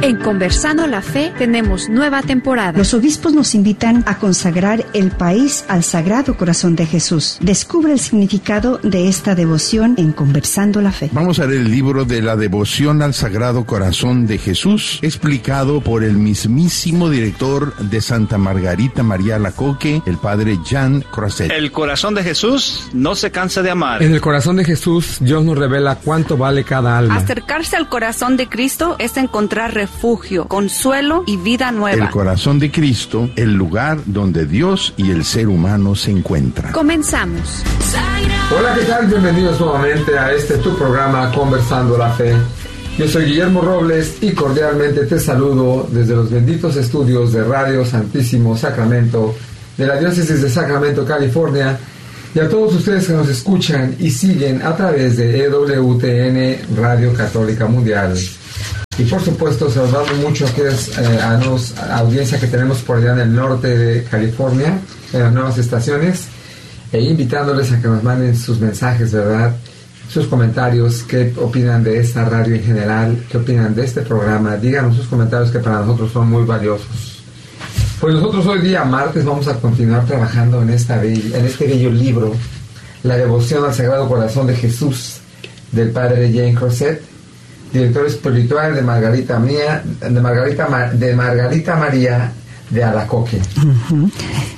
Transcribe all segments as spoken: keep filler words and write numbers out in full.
En Conversando la Fe tenemos nueva temporada. Los obispos nos invitan a consagrar el país al Sagrado Corazón de Jesús. Descubre el significado de esta devoción en Conversando la Fe. Vamos a leer el libro de la devoción al Sagrado Corazón de Jesús, explicado por el mismísimo director de Santa Margarita María Alacoque, el padre Jean Croiset. El corazón de Jesús no se cansa de amar. En el corazón de Jesús, Dios nos revela cuánto vale cada alma. Acercarse al corazón de Cristo es encontrar refugio, consuelo y vida nueva. El corazón de Cristo, el lugar donde Dios y el ser humano se encuentran. Comenzamos. Hola, ¿qué tal? Bienvenidos nuevamente a este tu programa Conversando la Fe. Yo soy Guillermo Robles y cordialmente te saludo desde los benditos estudios de Radio Santísimo Sacramento de la Diócesis de Sacramento, California, y a todos ustedes que nos escuchan y siguen a través de E W T N Radio Católica Mundial. Y por supuesto saludando mucho a, aquellas, eh, a los a audiencia que tenemos por allá en el norte de California, en las nuevas estaciones, e invitándoles a que nos manden sus mensajes, ¿verdad? Sus comentarios, qué opinan de esta radio en general, qué opinan de este programa. Díganos sus comentarios que para nosotros son muy valiosos. Pues nosotros hoy día martes vamos a continuar trabajando en, esta be- en este bello libro, La devoción al Sagrado Corazón de Jesús, del padre Jean Croiset, director espiritual de Margarita Mía, de Margarita de Margarita María de Alacoque. Uh-huh.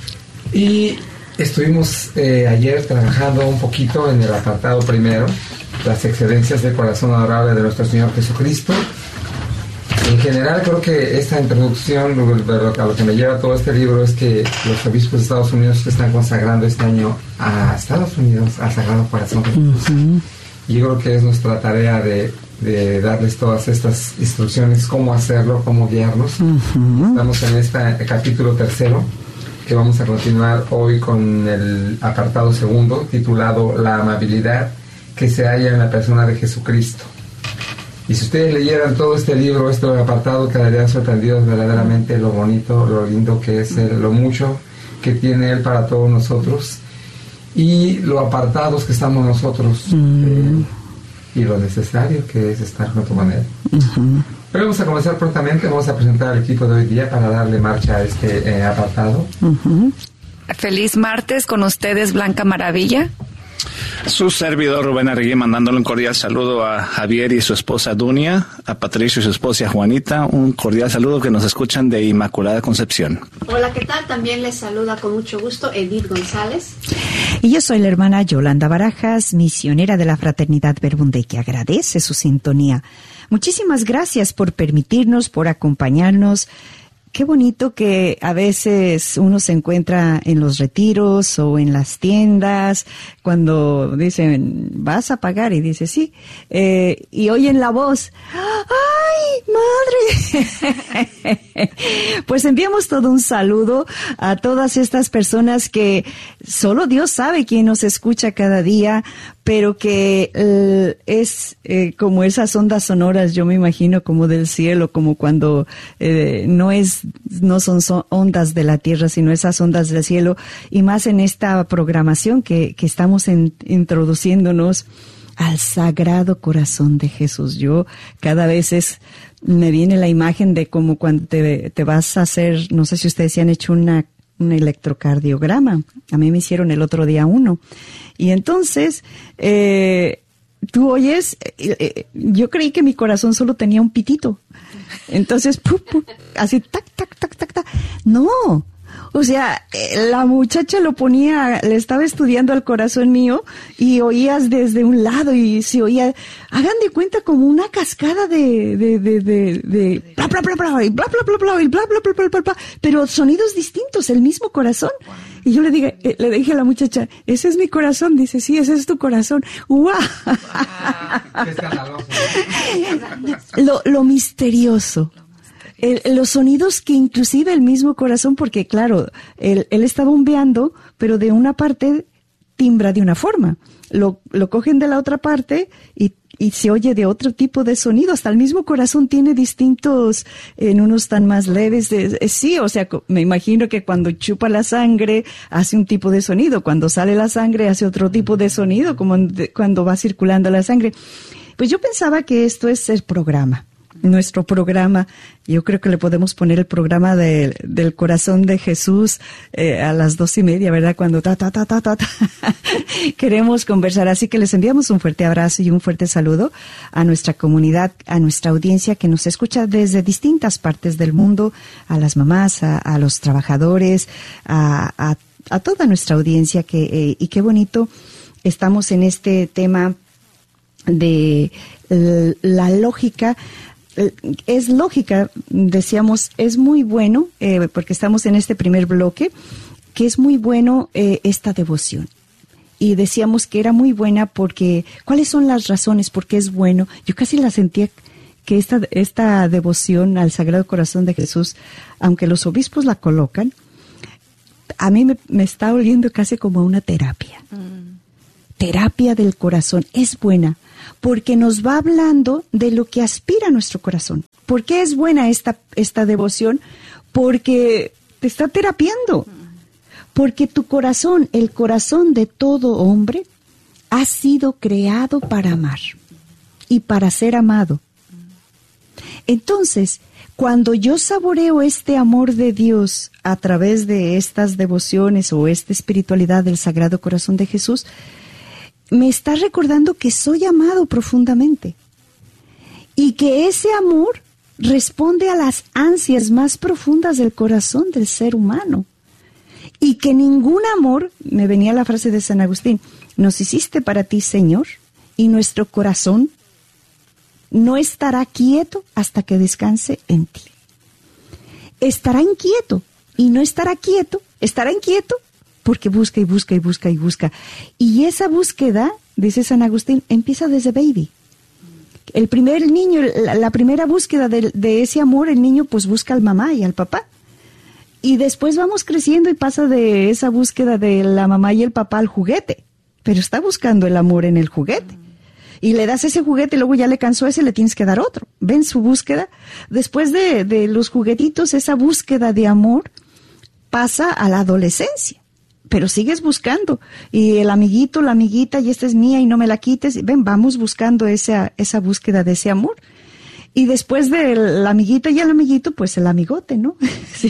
Y estuvimos eh, ayer trabajando un poquito en el apartado primero, las excelencias del corazón adorable de nuestro Señor Jesucristo. En general creo que esta introducción, lo, lo, a lo que me lleva todo este libro, es que los obispos de Estados Unidos se están consagrando este año a Estados Unidos, al Sagrado Corazón de Jesús. Uh-huh. Y yo creo que es nuestra tarea de de darles todas estas instrucciones, cómo hacerlo, cómo guiarnos. Uh-huh. Estamos en este capítulo tercero, que vamos a continuar hoy con el apartado segundo, titulado La amabilidad que se halla en la persona de Jesucristo. Y si ustedes leyeran todo este libro, este apartado, quedarían sorprendidos verdaderamente lo bonito, lo lindo que es él, lo mucho que tiene él para todos nosotros, y lo apartados que estamos nosotros. Uh-huh. eh, y lo necesario que es estar junto con él. Uh-huh. Pero vamos a comenzar prontamente, vamos a presentar al equipo de hoy día para darle marcha a este eh, apartado. Uh-huh. Feliz martes con ustedes, Blanca Maravilla. Su servidor Rubén Arregui, mandándole un cordial saludo a Javier y su esposa Dunia, a Patricio y su esposa Juanita, un cordial saludo que nos escuchan de Inmaculada Concepción. Hola, ¿qué tal? También les saluda con mucho gusto Edith González. Y yo soy la hermana Yolanda Barajas, misionera de la Fraternidad Verbunday, que agradece su sintonía. Muchísimas gracias por permitirnos, por acompañarnos. Qué bonito que a veces uno se encuentra en los retiros o en las tiendas cuando dicen, vas a pagar, y dice, sí, eh, y oyen la voz, ¡ay, madre! Pues enviamos todo un saludo a todas estas personas que solo Dios sabe quién nos escucha cada día, pero que eh, es eh, como esas ondas sonoras, yo me imagino, como del cielo, como cuando eh, no es no son, son ondas de la tierra, sino esas ondas del cielo, y más en esta programación que, que estamos en, introduciéndonos al Sagrado Corazón de Jesús. Yo cada vez es, me viene la imagen de como cuando te, te vas a hacer, no sé si ustedes se han hecho una un electrocardiograma. A mí me hicieron el otro día uno. Y entonces, eh, tú oyes, eh, eh, yo creí que mi corazón solo tenía un pitito. Entonces, pu, pu, así, tac, tac, tac, tac, tac. No. O sea, la muchacha lo ponía, le estaba estudiando al corazón mío y oías desde un lado y se oía, hagan de cuenta como una cascada de, de, de, de, de, bla, bla, bla, bla, y bla, bla, bla, bla, y bla, bla, bla, bla, bla, bla, pero sonidos distintos, el mismo corazón. Y yo le dije, le dije a la muchacha, ese es mi corazón. Dice, sí, ese es tu corazón. ¡Guau! Lo, lo misterioso. El, los sonidos que inclusive el mismo corazón, porque claro, él, él está bombeando, pero de una parte timbra de una forma. Lo, lo cogen de la otra parte y, y se oye de otro tipo de sonido. Hasta el mismo corazón tiene distintos, en unos tan más leves. De, eh, sí, o sea, me imagino que cuando chupa la sangre hace un tipo de sonido. Cuando sale la sangre hace otro tipo de sonido, como de, cuando va circulando la sangre. Pues yo pensaba que esto es el programa. nuestro programa. Yo creo que le podemos poner el programa de, del corazón de Jesús eh, a las dos y media, ¿verdad? Cuando ta, ta, ta, ta, ta, ta. queremos conversar. Así que les enviamos un fuerte abrazo y un fuerte saludo a nuestra comunidad, a nuestra audiencia que nos escucha desde distintas partes del mundo, a las mamás, a, a los trabajadores, a, a, a toda nuestra audiencia. Que eh, y qué bonito estamos en este tema de eh, la lógica. Es lógica, decíamos, es muy bueno, eh, porque estamos en este primer bloque, que es muy bueno eh, esta devoción. Y decíamos que era muy buena porque, ¿cuáles son las razones por qué es bueno? Yo casi la sentía que esta, esta devoción al Sagrado Corazón de Jesús, aunque los obispos la colocan, a mí me, me está oliendo casi como una terapia. Mm. Terapia del corazón, es buena. Porque nos va hablando de lo que aspira nuestro corazón. ¿Por qué es buena esta, esta devoción? Porque te está terapiando. Porque tu corazón, el corazón de todo hombre, ha sido creado para amar y para ser amado. Entonces, cuando yo saboreo este amor de Dios a través de estas devociones o esta espiritualidad del Sagrado Corazón de Jesús, me está recordando que soy amado profundamente y que ese amor responde a las ansias más profundas del corazón del ser humano y que ningún amor, me venía la frase de San Agustín, nos hiciste para ti, Señor, y nuestro corazón no estará quieto hasta que descanse en ti. Estará inquieto y no estará quieto, estará inquieto porque busca y busca y busca y busca. Y esa búsqueda, dice San Agustín, empieza desde baby. El primer niño, la, la primera búsqueda de, de ese amor, el niño pues busca al mamá y al papá. Y después vamos creciendo y pasa de esa búsqueda de la mamá y el papá al juguete. Pero está buscando el amor en el juguete. Y le das ese juguete y luego ya le cansó ese, le tienes que dar otro. ¿Ven su búsqueda? Después de, de los juguetitos, esa búsqueda de amor pasa a la adolescencia. Pero sigues buscando, y el amiguito, la amiguita, y esta es mía y no me la quites. Ven, vamos buscando esa, esa búsqueda de ese amor. Y después de la amiguita y el amiguito, pues el amigote, ¿no? Sí.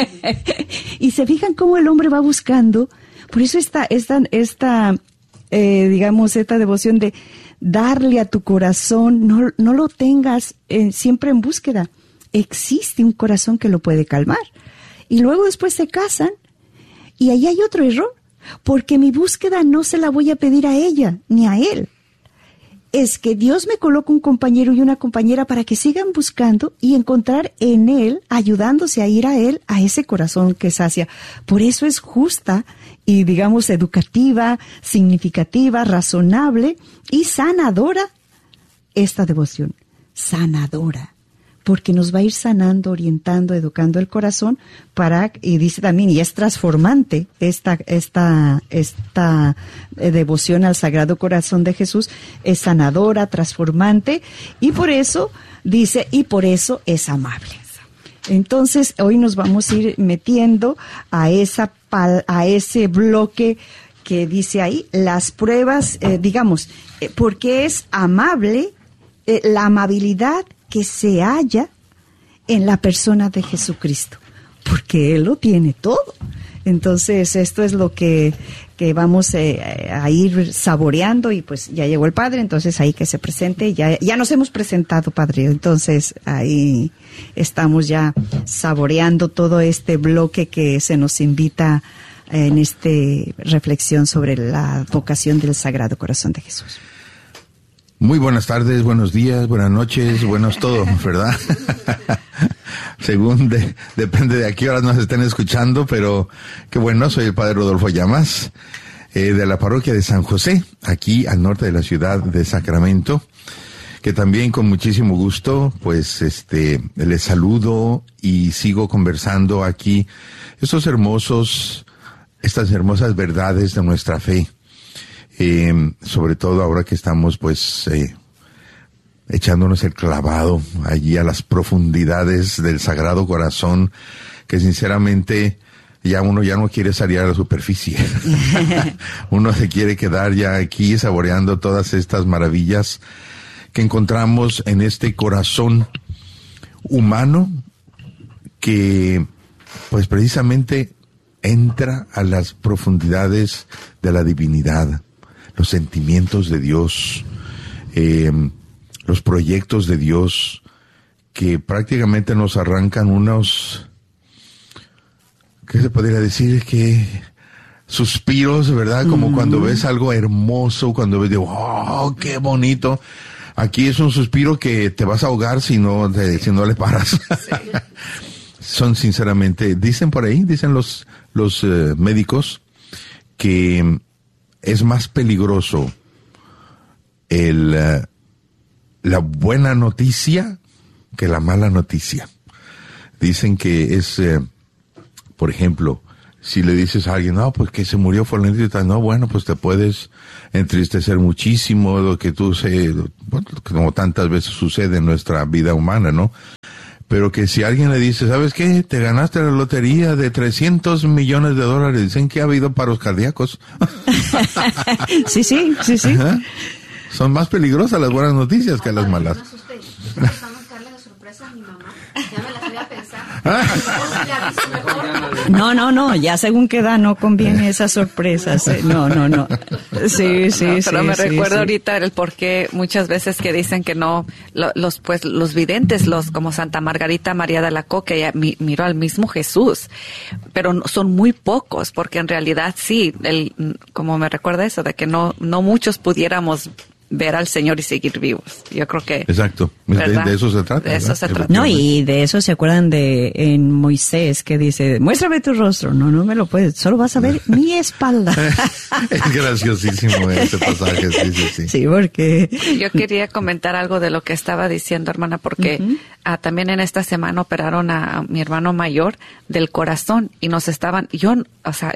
Y se fijan cómo el hombre va buscando. Por eso esta, esta, esta eh, digamos, esta devoción de darle a tu corazón, no, no lo tengas eh, siempre en búsqueda. Existe un corazón que lo puede calmar. Y luego después se casan. Y ahí hay otro error, porque mi búsqueda no se la voy a pedir a ella, ni a él. Es que Dios me coloca un compañero y una compañera para que sigan buscando y encontrar en él, ayudándose a ir a él, a ese corazón que sacia. Por eso es justa y, digamos, educativa, significativa, razonable y sanadora esta devoción. Sanadora. Porque nos va a ir sanando, orientando, educando el corazón para, y dice también, y es transformante esta, esta, esta devoción al Sagrado Corazón de Jesús, es sanadora, transformante, y por eso, dice, y por eso es amable. Entonces, hoy nos vamos a ir metiendo a esa, a ese bloque que dice ahí, las pruebas, eh, digamos, eh, porque es amable, eh, la amabilidad que se halla en la persona de Jesucristo, porque Él lo tiene todo. Entonces, esto es lo que, que vamos eh, a ir saboreando, y pues ya llegó el Padre, entonces ahí que se presente, ya, ya nos hemos presentado, Padre, entonces ahí estamos ya saboreando todo este bloque que se nos invita en esta reflexión sobre la vocación del Sagrado Corazón de Jesús. Muy buenas tardes, buenos días, buenas noches, buenos todo, ¿verdad? Según de, depende de a qué horas nos estén escuchando, pero qué bueno, soy el Padre Rodolfo Llamas, eh, de la parroquia de San José, aquí al norte de la ciudad de Sacramento, que también con muchísimo gusto, pues, este, les saludo y sigo conversando aquí estos hermosos, estas hermosas verdades de nuestra fe. Eh, sobre todo ahora que estamos pues eh, echándonos el clavado allí a las profundidades del Sagrado Corazón, que sinceramente ya uno ya no quiere salir a la superficie. Uno se quiere quedar ya aquí saboreando todas estas maravillas que encontramos en este corazón humano que pues precisamente entra a las profundidades de la divinidad, los sentimientos de Dios, eh, los proyectos de Dios, que prácticamente nos arrancan unos, ¿qué se podría decir? Que suspiros, ¿verdad? Como mm. cuando ves algo hermoso, cuando ves de, ¡oh, qué bonito! Aquí es un suspiro que te vas a ahogar si no, te, si no le paras. Sí. Son sinceramente, dicen por ahí, dicen los, los uh, médicos, que es más peligroso el, uh, la buena noticia que la mala noticia. Dicen que es, uh, por ejemplo, si le dices a alguien, no, pues que se murió fulanito y tal, no, bueno, pues te puedes entristecer muchísimo, lo que tú sé, bueno, como tantas veces sucede en nuestra vida humana, ¿no? Pero que si alguien le dice, ¿sabes qué? Te ganaste la lotería de trescientos millones de dólares. Dicen que ha habido paros cardíacos. Sí, sí, sí, sí. Ajá. Son más peligrosas las buenas noticias que las malas. No asusté. Vamos a darle la sorpresa a mi mamá. Ya me la voy a pensar. No, no, no. Ya según qué edad no conviene esas sorpresas. No, no, no. Sí, sí, no, sí. Pero me sí, recuerdo sí. ahorita el por qué muchas veces que dicen que no, lo, los pues los videntes, los como Santa Margarita María de Alacoque, ella mi, miró al mismo Jesús, pero no, son muy pocos, porque en realidad sí, el, como me recuerda eso, de que no, no muchos pudiéramos ver al Señor y seguir vivos. Yo creo que... Exacto. De, de eso se trata. De eso se trata. No, y de eso se acuerdan de en Moisés, que dice, muéstrame tu rostro. No, no me lo puedes. Solo vas a ver mi espalda. Es graciosísimo ese pasaje. Sí, sí, sí. Sí, porque... Yo quería comentar algo de lo que estaba diciendo, hermana, porque uh-huh. ah, también en esta semana operaron a, a mi hermano mayor del corazón y nos estaban... Yo, o sea,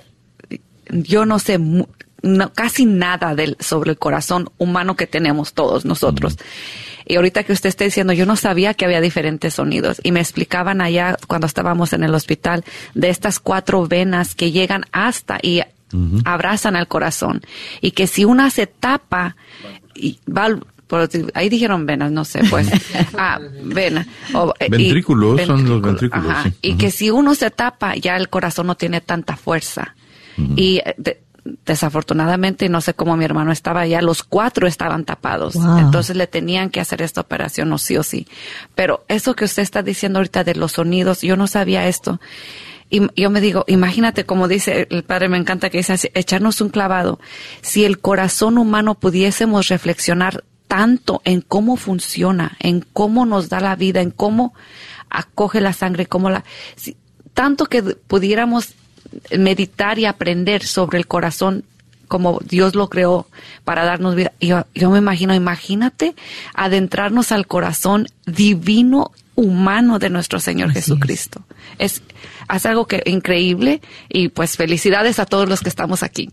yo no sé... Mu- No, casi nada del, sobre el corazón humano que tenemos todos nosotros. Mm. Y ahorita que usted está diciendo, yo no sabía que había diferentes sonidos. Y me explicaban allá cuando estábamos en el hospital de estas cuatro venas que llegan hasta y uh-huh. abrazan al corazón. Y que si una se tapa, y va, por, ahí dijeron venas, no sé, pues, ah, vena. O, ventrículos, y, son los ventrículos. Ajá, sí. Y uh-huh. que si uno se tapa, ya el corazón no tiene tanta fuerza. Uh-huh. Y de, desafortunadamente, no sé cómo mi hermano estaba allá, los cuatro estaban tapados. Wow. Entonces le tenían que hacer esta operación o sí o sí. Pero eso que usted está diciendo ahorita de los sonidos, yo no sabía esto. Y yo me digo, imagínate, como dice el padre, me encanta que dice, echarnos un clavado. Si el corazón humano pudiésemos reflexionar tanto en cómo funciona, en cómo nos da la vida, en cómo acoge la sangre, cómo la... Si, tanto que pudiéramos meditar y aprender sobre el corazón como Dios lo creó para darnos vida. Yo, yo me imagino, imagínate adentrarnos al corazón divino humano de nuestro Señor Así Jesucristo. Es. Es, es algo que increíble y pues felicidades a todos los que estamos aquí.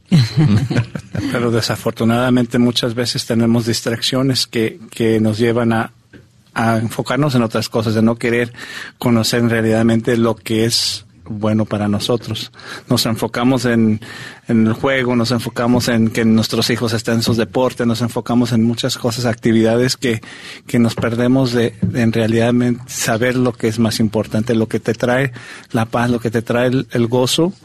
Pero desafortunadamente muchas veces tenemos distracciones que, que nos llevan a, a enfocarnos en otras cosas, de no querer conocer realmente lo que es bueno para nosotros. Nos enfocamos en, en el juego, nos enfocamos en que nuestros hijos estén en sus deportes, nos enfocamos en muchas cosas, actividades que, que nos perdemos de, de en realidad saber lo que es más importante, lo que te trae la paz, lo que te trae el, el gozo.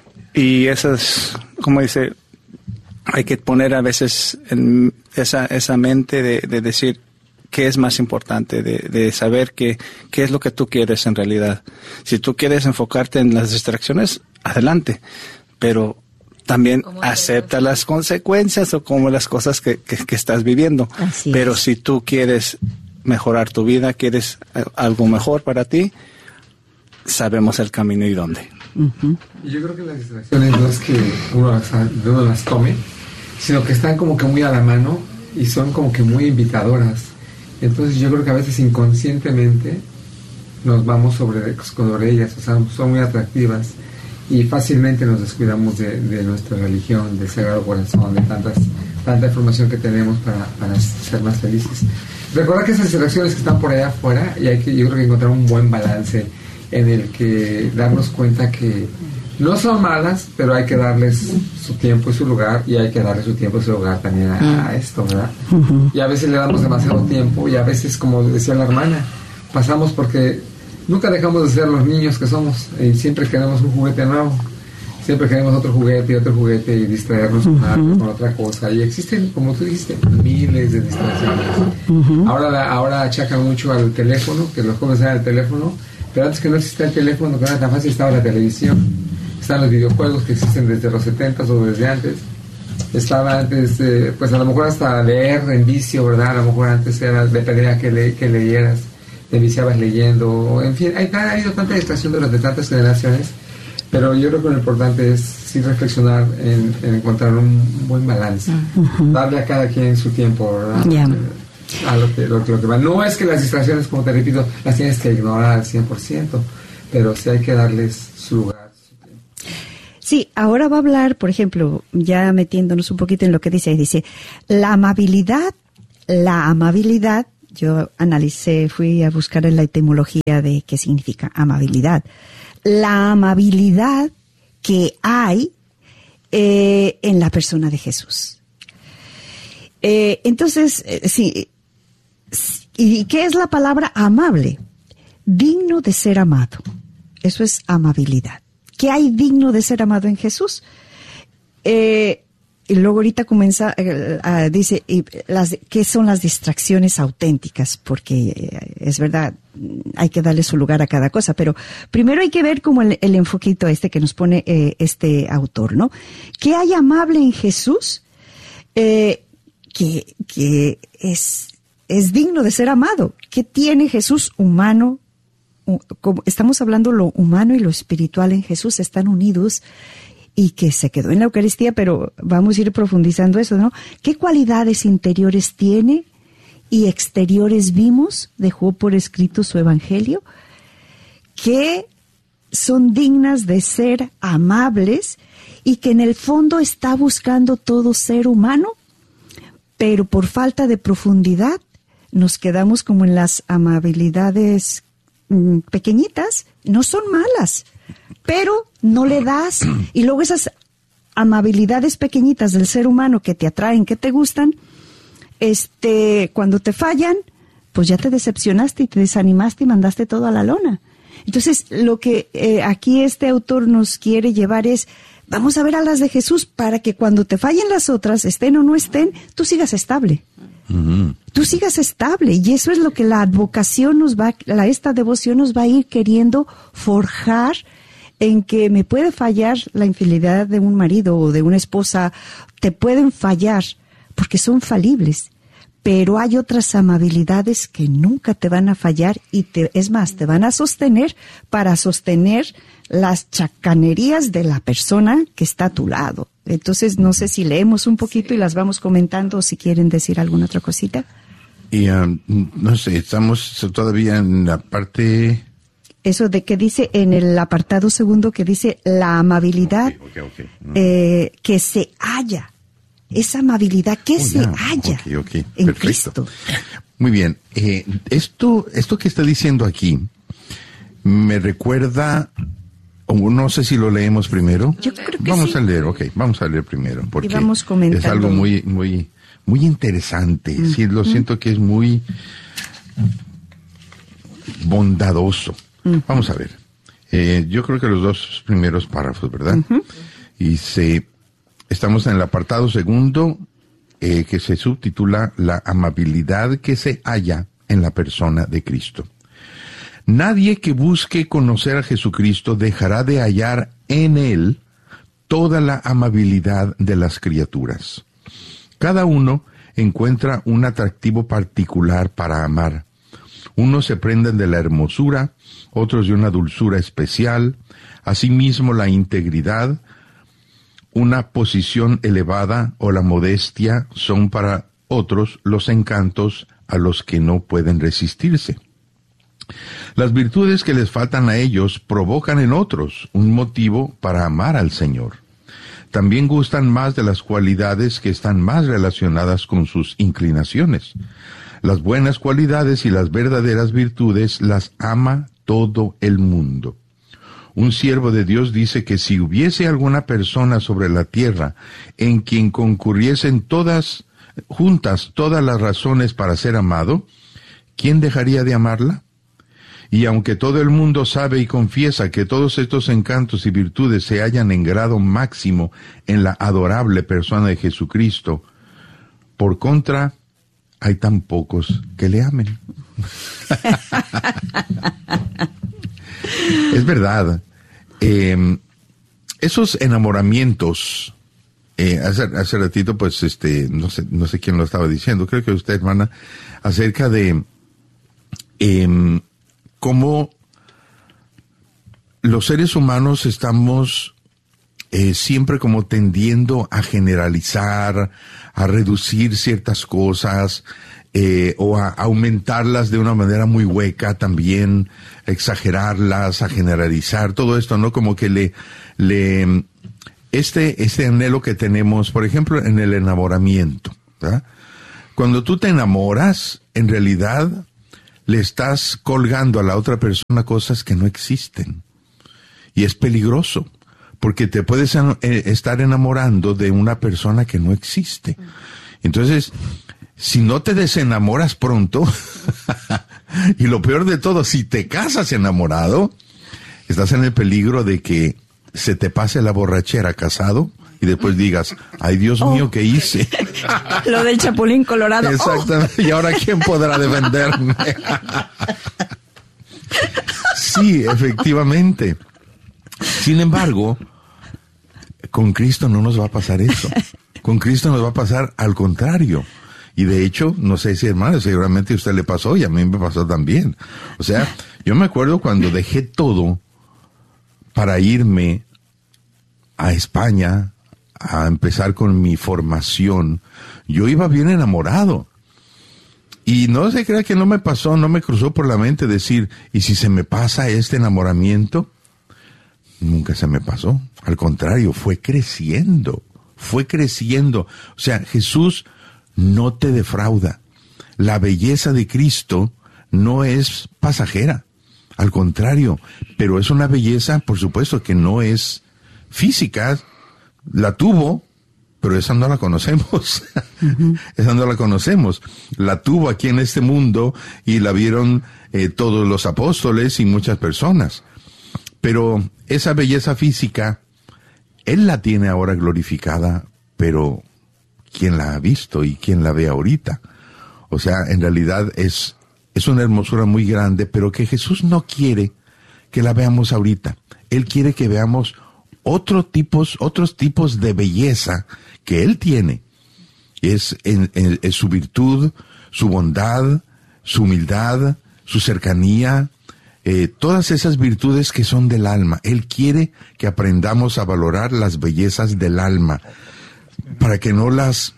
Y eso es, como dice, hay que poner a veces en esa, esa mente de, de decir, ¿qué es más importante? De, de saber que, qué es lo que tú quieres en realidad. Si tú quieres enfocarte en las distracciones, adelante. Pero también acepta las consecuencias o como las cosas que, que, que estás viviendo. Así Pero es. Si tú quieres mejorar tu vida, quieres algo mejor para ti, sabemos el camino y dónde. Uh-huh. Yo creo que las distracciones no es que uno las, uno las tome, sino que están como que muy a la mano y son como que muy invitadoras. Entonces yo creo que a veces inconscientemente nos vamos sobre, sobre ellas, o sea, son muy atractivas y fácilmente nos descuidamos de, de nuestra religión, del Sagrado Corazón, de tantas, tanta información que tenemos para, para ser más felices. Recuerda que esas distracciones que están por allá afuera, y hay que, yo creo que encontrar un buen balance en el que darnos cuenta que no son malas, pero hay que darles su tiempo y su lugar, y hay que darle su tiempo y su lugar también a, a esto, ¿verdad? Uh-huh. Y a veces le damos demasiado tiempo, y a veces, como decía la hermana, pasamos porque nunca dejamos de ser los niños que somos y siempre queremos un juguete nuevo. Siempre queremos otro juguete y otro juguete y distraernos uh-huh. con, algo, con otra cosa. Y existen, como tú dijiste, miles de distracciones. Uh-huh. Ahora, la, ahora achacan mucho al teléfono, que los jóvenes saben el teléfono, pero antes que no existía el teléfono, que no era tan fácil, estaba la televisión. Están los videojuegos que existen desde los setentas o desde antes. Estaba antes, eh, pues a lo mejor hasta leer en vicio, ¿verdad? A lo mejor antes era, dependía que, le, que leyeras, te viciabas leyendo. En fin, hay, ha habido tanta distracción durante tantas generaciones. Pero yo creo que lo importante es sí reflexionar en, en encontrar un buen balance, uh-huh. darle a cada quien su tiempo, ¿verdad? Yeah. A lo que, lo, lo que va. No es que las distracciones, como te repito, las tienes que ignorar al cien por ciento, pero sí hay que darles su lugar. Su tiempo. Sí, ahora va a hablar, por ejemplo, ya metiéndonos un poquito en lo que dice, dice, la amabilidad, la amabilidad, yo analicé, fui a buscar en la etimología de qué significa amabilidad. La amabilidad que hay eh, en la persona de Jesús. Eh, entonces, eh, sí, ¿y qué es la palabra amable? Digno de ser amado. Eso es amabilidad. ¿Qué hay digno de ser amado en Jesús? Eh, y luego ahorita comienza, eh, uh, dice, y las, ¿qué son las distracciones auténticas? Porque eh, es verdad, hay que darle su lugar a cada cosa, pero primero hay que ver como el, el enfoquito este que nos pone eh, este autor, ¿no? ¿Qué hay amable en Jesús? Eh, que, que es, es digno de ser amado. ¿Qué tiene Jesús humano? Como estamos hablando, lo humano y lo espiritual en Jesús están unidos y que se quedó en la Eucaristía, pero vamos a ir profundizando eso, ¿no? ¿Qué cualidades interiores tiene y exteriores vimos? Dejó por escrito su evangelio, que son dignas de ser amables y que en el fondo está buscando todo ser humano, pero por falta de profundidad nos quedamos como en las amabilidades mmm, pequeñitas. No son malas, pero no le das, y luego esas amabilidades pequeñitas del ser humano que te atraen, que te gustan, este, cuando te fallan, pues ya te decepcionaste y te desanimaste y mandaste todo a la lona. Entonces, lo que eh, aquí este autor nos quiere llevar es, vamos a ver a las de Jesús para que cuando te fallen las otras, estén o no estén, tú sigas estable. Uh-huh. Tú sigas estable, y eso es lo que la advocación nos va, la, esta devoción nos va a ir queriendo forjar, en que me puede fallar la infidelidad de un marido o de una esposa, te pueden fallar, porque son falibles, pero hay otras amabilidades que nunca te van a fallar y te, es más, te van a sostener para sostener las chacanerías de la persona que está a tu lado. Entonces, no sé si leemos un poquito y las vamos comentando o si quieren decir alguna otra cosita. Y, um, no sé, estamos todavía en la parte... Eso de que dice en el apartado segundo, que dice la amabilidad okay, okay, okay. No. Eh, que se halla. Esa amabilidad que oh, se yeah. halla okay, okay. en Perfecto. Cristo. Muy bien. Eh, esto, esto que está diciendo aquí me recuerda... No sé si lo leemos primero. Yo creo que vamos sí. a leer, ok, vamos a leer primero, porque vamos es algo muy, muy, muy interesante. Mm. Sí, lo mm. siento que es muy bondadoso. Mm. Vamos a ver. Eh, yo creo que los dos primeros párrafos, ¿verdad? Mm-hmm. Y se, estamos en el apartado segundo, eh, que se subtitula La amabilidad que se halla en la persona de Cristo. Nadie que busque conocer a Jesucristo dejará de hallar en Él toda la amabilidad de las criaturas. Cada uno encuentra un atractivo particular para amar. Unos se prenden de la hermosura, otros de una dulzura especial, asimismo la integridad, una posición elevada o la modestia son para otros los encantos a los que no pueden resistirse. Las virtudes que les faltan a ellos provocan en otros un motivo para amar al Señor. También gustan más de las cualidades que están más relacionadas con sus inclinaciones. Las buenas cualidades y las verdaderas virtudes las ama todo el mundo. Un siervo de Dios dice que si hubiese alguna persona sobre la tierra en quien concurriesen todas, juntas todas las razones para ser amado, ¿quién dejaría de amarla? Y aunque todo el mundo sabe y confiesa que todos estos encantos y virtudes se hallan en grado máximo en la adorable persona de Jesucristo, por contra, hay tan pocos que le amen. Es verdad. Eh, esos enamoramientos, eh, hace, hace ratito, pues, este, no sé, no sé quién lo estaba diciendo, creo que usted, hermana, acerca de eh, cómo los seres humanos estamos eh, siempre como tendiendo a generalizar, a reducir ciertas cosas, eh, o a aumentarlas de una manera muy hueca también, exagerarlas, a generalizar, todo esto, ¿no? Como que le, le, este, este anhelo que tenemos, por ejemplo, en el enamoramiento, ¿verdad? Cuando tú te enamoras, en realidad le estás colgando a la otra persona cosas que no existen. Y es peligroso, porque te puedes en, eh, estar enamorando de una persona que no existe. Entonces, si no te desenamoras pronto, y lo peor de todo, si te casas enamorado, estás en el peligro de que se te pase la borrachera casado y después digas, ay Dios oh. mío, ¿qué hice? Lo del Chapulín Colorado. Exactamente. Oh. ¿Y ahora quién podrá defenderme? Sí, efectivamente. Sin embargo, con Cristo no nos va a pasar eso. Con Cristo nos va a pasar al contrario. Y de hecho, no sé si, hermano, seguramente a usted le pasó y a mí me pasó también. O sea, yo me acuerdo cuando dejé todo para irme a España a empezar con mi formación, yo iba bien enamorado. Y no se crea que no me pasó, no me cruzó por la mente decir, ¿y si se me pasa este enamoramiento? Nunca se me pasó. Al contrario, fue creciendo, fue creciendo. O sea, Jesús no te defrauda. La belleza de Cristo no es pasajera. Al contrario, pero es una belleza, por supuesto, que no es física. La tuvo, pero esa no la conocemos. Uh-huh. Esa no la conocemos. La tuvo aquí en este mundo y la vieron eh, todos los apóstoles y muchas personas. Pero esa belleza física, Él la tiene ahora glorificada, pero ¿quién la ha visto y quién la ve ahorita? O sea, en realidad es, es una hermosura muy grande, pero que Jesús no quiere que la veamos ahorita. Él quiere que veamos otro tipos, otros tipos de belleza que Él tiene. Es, en, en, en su virtud, su bondad, su humildad, su cercanía, eh, todas esas virtudes que son del alma. Él quiere que aprendamos a valorar las bellezas del alma, para que no las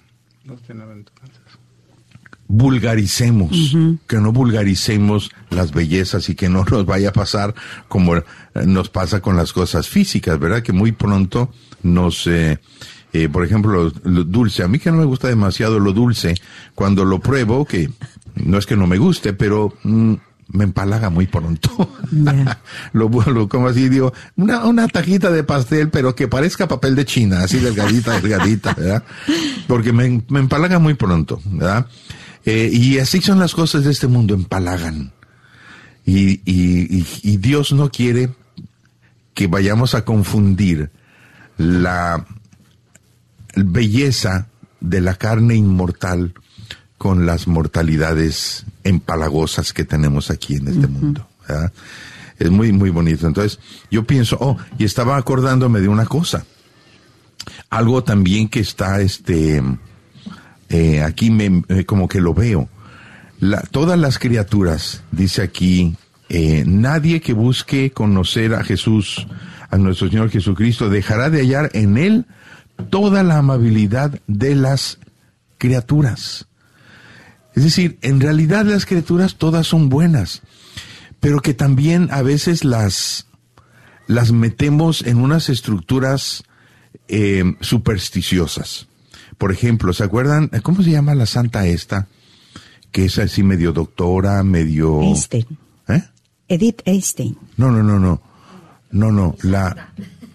vulgaricemos, uh-huh. que no vulgaricemos las bellezas y que no nos vaya a pasar como nos pasa con las cosas físicas, ¿verdad? Que muy pronto nos, eh, eh, por ejemplo, lo, lo dulce, a mí que no me gusta demasiado lo dulce, cuando lo pruebo, que no es que no me guste, pero mm, me empalaga muy pronto. Yeah. lo, lo como así, digo, una, una tajita de pastel, pero que parezca papel de China, así delgadita, delgadita, ¿verdad? Porque me, me empalaga muy pronto, ¿verdad? Eh, y así son las cosas de este mundo, empalagan. Y, y, y, y Dios no quiere que vayamos a confundir la belleza de la carne inmortal con las mortalidades empalagosas que tenemos aquí en este uh-huh. mundo, ¿verdad? Es muy, muy bonito. Entonces, yo pienso, oh, y estaba acordándome de una cosa. Algo también que está, este, eh, aquí me, eh, como que lo veo. La, todas las criaturas, dice aquí, eh, nadie que busque conocer a Jesús, a nuestro Señor Jesucristo, dejará de hallar en Él toda la amabilidad de las criaturas. Es decir, en realidad las criaturas todas son buenas, pero que también a veces las, las metemos en unas estructuras eh, supersticiosas. Por ejemplo, ¿se acuerdan? ¿Cómo se llama la santa esta? Que es así medio doctora, medio... Einstein. ¿Eh? Edith Einstein. No, no, no, no. No, no. La...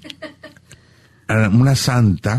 Una santa,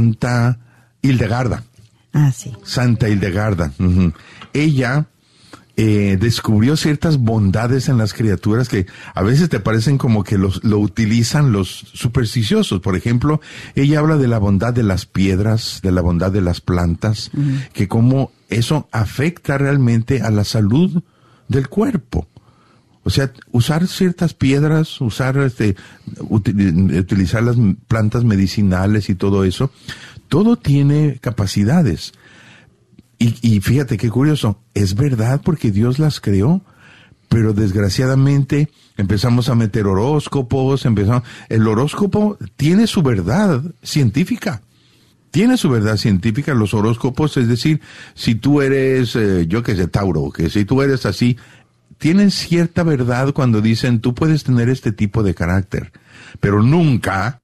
Santa Hildegarda. Ah, sí. Santa Hildegarda. Uh-huh. Ella eh, descubrió ciertas bondades en las criaturas que a veces te parecen como que los, lo utilizan los supersticiosos. Por ejemplo, ella habla de la bondad de las piedras, de la bondad de las plantas, uh-huh. que cómo eso afecta realmente a la salud del cuerpo. O sea, usar ciertas piedras, usar este, util, utilizar las plantas medicinales y todo eso, todo tiene capacidades. Y, y fíjate qué curioso, es verdad porque Dios las creó, pero desgraciadamente empezamos a meter horóscopos, empezamos, el horóscopo tiene su verdad científica, tiene su verdad científica los horóscopos, es decir, si tú eres, eh, yo que sé, Tauro, que si tú eres así, tienen cierta verdad cuando dicen tú puedes tener este tipo de carácter, pero nunca...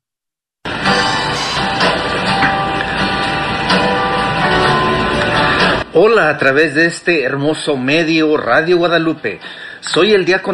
Hola, a través de este hermoso medio Radio Guadalupe, soy el diácono